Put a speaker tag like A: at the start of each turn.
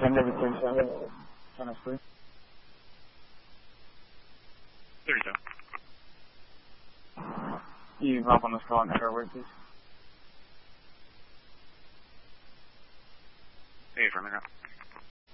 A: 10 every 37. 10 is free.
B: 37.
A: You hop on the spot and airway, please.
B: Hey, for a minute.